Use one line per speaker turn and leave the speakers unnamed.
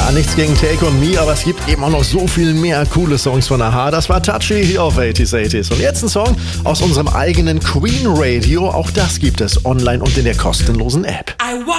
Ja, nichts gegen Take on Me, aber es gibt eben auch noch so viel mehr coole Songs von a-ha. Das war Touchy hier auf 80s. Und jetzt ein Song aus unserem eigenen Queen Radio. Auch das gibt es online und in der kostenlosen App.